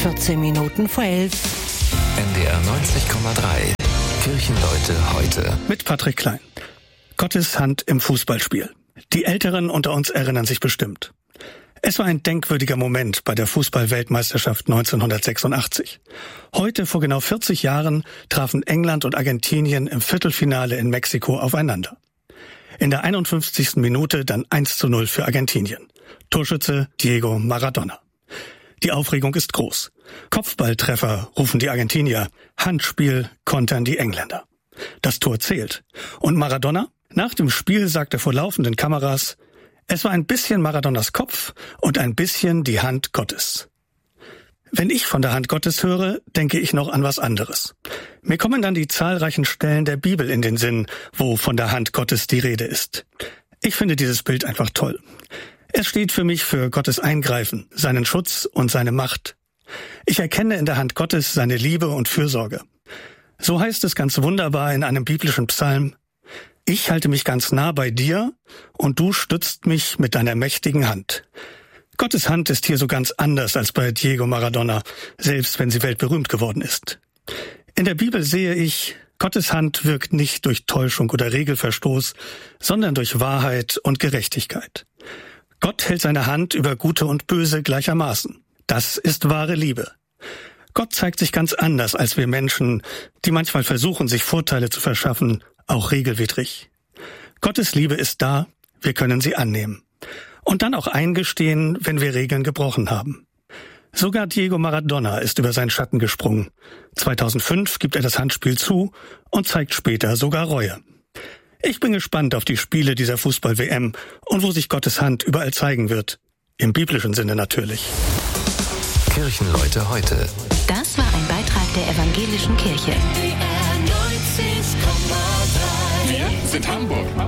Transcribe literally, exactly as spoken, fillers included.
vierzehn Minuten vor elf. N D R neunzig Komma drei. Kirchenleute heute. Mit Patrick Klein. Gottes Hand im Fußballspiel. Die Älteren unter uns erinnern sich bestimmt. Es war ein denkwürdiger Moment bei der Fußball-Weltmeisterschaft neunzehnhundertsechsundachtzig. Heute, vor genau vierzig Jahren, trafen England und Argentinien im Viertelfinale in Mexiko aufeinander. In der einundfünfzigsten Minute dann eins zu null für Argentinien. Torschütze Diego Maradona. Die Aufregung ist groß. Kopfballtreffer, rufen die Argentinier. Handspiel kontern die Engländer. Das Tor zählt. Und Maradona? Nach dem Spiel sagte vor laufenden Kameras: Es war ein bisschen Maradonas Kopf und ein bisschen die Hand Gottes. Wenn ich von der Hand Gottes höre, denke ich noch an was anderes. Mir kommen dann die zahlreichen Stellen der Bibel in den Sinn, wo von der Hand Gottes die Rede ist. Ich finde dieses Bild einfach toll. Es steht für mich für Gottes Eingreifen, seinen Schutz und seine Macht. Ich erkenne in der Hand Gottes seine Liebe und Fürsorge. So heißt es ganz wunderbar in einem biblischen Psalm: Ich halte mich ganz nah bei dir und du stützt mich mit deiner mächtigen Hand. Gottes Hand ist hier so ganz anders als bei Diego Maradona, selbst wenn sie weltberühmt geworden ist. In der Bibel sehe ich, Gottes Hand wirkt nicht durch Täuschung oder Regelverstoß, sondern durch Wahrheit und Gerechtigkeit. Gott hält seine Hand über Gute und Böse gleichermaßen. Das ist wahre Liebe. Gott zeigt sich ganz anders als wir Menschen, die manchmal versuchen, sich Vorteile zu verschaffen, auch regelwidrig. Gottes Liebe ist da, wir können sie annehmen. Und dann auch eingestehen, wenn wir Regeln gebrochen haben. Sogar Diego Maradona ist über seinen Schatten gesprungen. zweitausendfünf gibt er das Handspiel zu und zeigt später sogar Reue. Ich bin gespannt auf die Spiele dieser Fußball-W M und wo sich Gottes Hand überall zeigen wird. Im biblischen Sinne natürlich. Kirchenleute heute. Das war ein Beitrag der Evangelischen Kirche. Wir sind Hamburg.